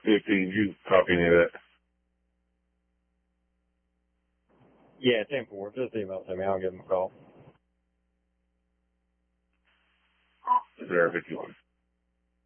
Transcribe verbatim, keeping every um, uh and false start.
fifteen, you copy any of that? Yeah, ten four. Just email to me. I'll give him a call. Zero fifty-one.